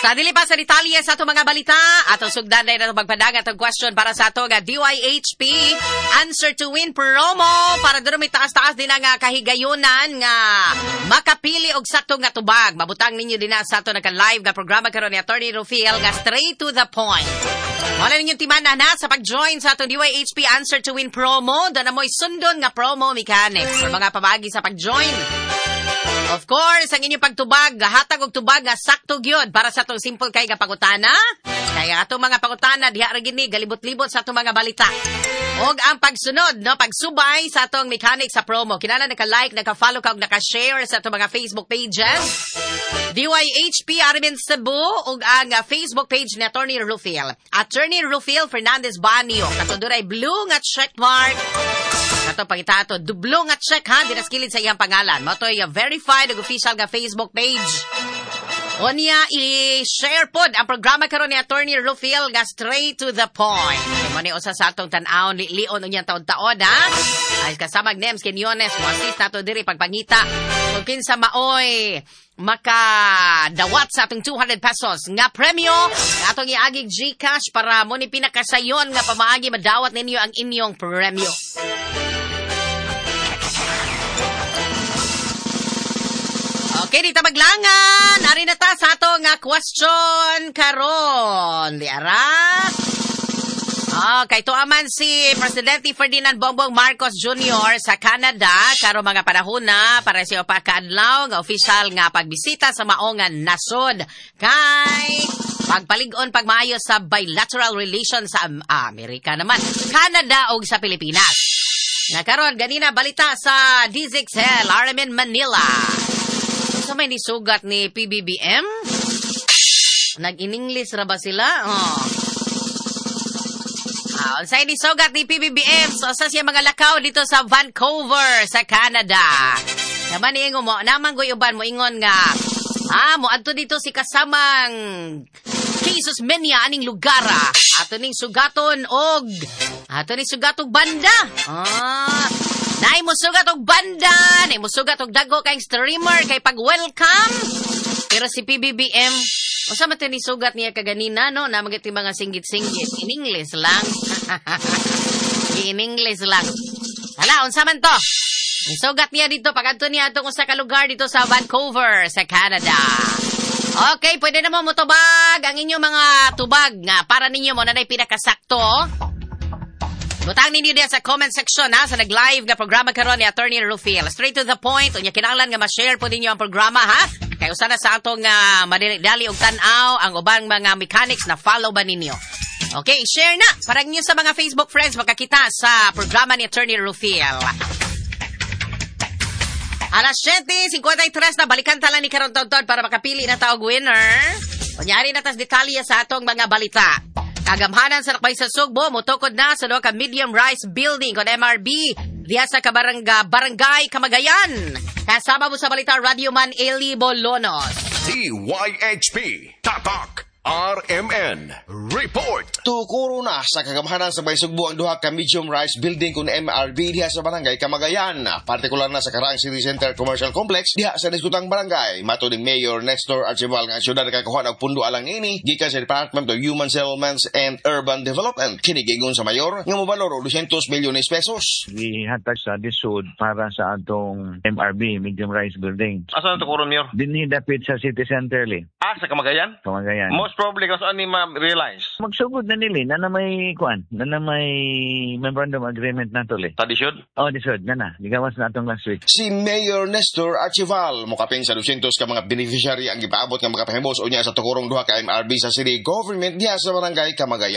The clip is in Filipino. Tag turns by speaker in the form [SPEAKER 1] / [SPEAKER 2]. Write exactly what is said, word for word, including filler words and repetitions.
[SPEAKER 1] Sa dili pa sa detalye sa atong mga balita, atong sugdan na itong magpadang atong question para sa atong uh, D Y H P Answer to Win promo para doon may taas-taas din ang uh, kahigayunan nga makapili og sakto nga tubag. Mabutang ninyo din na sa ato naka-live nga programa karon ni Attorney Rufiel nga straight to the point. Wala ninyo timanan na sa pag-join sa atong D Y H P Answer to Win promo. Doon na mo'y sundon nga promo mechanics for mga pamagi sa pag-join. Of course, ang inyong pagtubag, hatag og tubag nga sakto gyud para sa atong simple kay nga pangutana. Kaya atong mga pangutana diha ra gini galibot-libot sa atong mga balita. Og ang pagsunod, no, pagsubay sa atong mechanic sa promo. Kinahanglan naka-like, naka-follow ka ug naka-share sa atong mga Facebook pages. D Y H P Armin Cebu ug ang uh, Facebook page ni Attorney Rufiel. Attorney Rufiel Fernandez Banio. Katuduray blue nga check mark. Kato pangita ato, dublo nga check ha, dinaskilid sa iyang pangalan. Matoy uh, verified ug official nga Facebook page. Onya, i-share pod ang programa karon ni Attorney Rufiel nga straight to the point. Kaya ni usa sa atong tan-awon, lion unyang taon-taon ha. Ay kasama Nems Quinones, mo assist nato diri pagpangita. Kung kinsa maoy makadawat sa atong two hundred pesos nga premyo, nga atong iagig GCash para mo ni pinakasayon nga pamaagi madawat ninyo ang inyong premyo. Okay, dito maglangan. Ari na ta sa ato nga question karon. Di ara. Okay, to aman si Presidente Ferdinand Bongbong Marcos Junior sa Canada karo mga panahon na para siya pa kaadlaw nga official nga pagbisita sa maongan nasod kay pagpalig-on pagmaayo sa bilateral relations sa Amerika naman, Canada ug sa Pilipinas. Nakaron ganina balita sa D Z X L R M N Manila. Sa may nisugat ni P B B M? Nag-in-English ra ba sila? Oh. Ah, sa nisugat ni P B B M, so sa siya mga lakaw dito sa Vancouver, sa Canada. Naman niingon mo, naman guyuban mo ingon nga, ah, mo adto dito si kasamang Jesus Menia aning lugar. Ato ning sugaton og ato ning sugatog banda. Ah, Nay mo sugat og banda, nay mo sugat og dago kay streamer kay pag-welcome. Pero si P B B M, usa man ni sugat niya kaganina no, na magiti mga singgit-singgit in English lang. In English lang. Hala, unsa man to? Nisugat niya dito pag-adto niya atong usa ka lugar dito sa Vancouver, sa Canada. Okay, pwede na mo motubag ang inyong mga tubag nga para ninyo mo na nay pinakasakto. Butang ninyo diyan sa comment section ha, sa nag-live nga programa karon ni Attorney Rufiel. Straight to the point, unya kinahanglan nga ma-share po ninyo ang programa ha. Kay usa na sa atong uh, madali og tan-aw ang ubang mga mechanics na follow ba ninyo. Okay, share na para ninyo sa mga Facebook friends makakita sa programa ni Attorney Rufiel. Alas siyete fifty-three na balikan tala ni karon taon para makapili na taog winner. Kunyari na tas detalye sa atong mga balita. Kagamhanan sa Lakbay sa Sugbo, mutukod na sa doon ka medium rise building kon M R B diya sa kabarangga, Barangay Camagayan. Kasama mo sa balita, Radio Man Eli Bolonos.
[SPEAKER 2] D Y H P Tatak R M N Report.
[SPEAKER 3] Tukuro na sa kagamhanan sa Baysugbo ang duha ka medium rise building kun M R B diha sa Barangay Camagayan. Partikular na sa Karaang City Center Commercial Complex diha sa diskutang barangay. Mato ni Mayor Nestor Archival nga syudad kakakuha og pundo alang ini gikan sa Department of Human Settlements and Urban Development. Kini giingon sa mayor nga mobalor og two hundred milyones pesos.
[SPEAKER 4] Gihatag sa disud para sa atong M R B medium rise building.
[SPEAKER 5] Asa na to kuron, Mayor?
[SPEAKER 4] Dinhi dapit sa City Center li.
[SPEAKER 5] Ah, sa Camagayan?
[SPEAKER 4] Camagayan.
[SPEAKER 5] Most probably kasi ani ma-realize.
[SPEAKER 4] Magsugod na nili na na may kuan, na na may memorandum agreement na to li.
[SPEAKER 5] Ta disud?
[SPEAKER 4] Oh, disud na na. Gigawas na atong last week.
[SPEAKER 3] Si Mayor Nestor Archival mokaping sa two hundred ka mga beneficiary ang gipaabot nga mga pahimos unya sa tukurong duha ka M R B sa city government diha sa Barangay Camagayan.